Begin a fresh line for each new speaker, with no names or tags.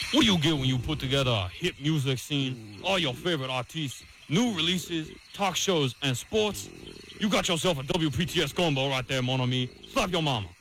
What do you get when you put together a hit music scene, all your favorite artists, new releases, talk shows, and sports? You got yourself a WPTS combo right there, mon ami. Slap your mama.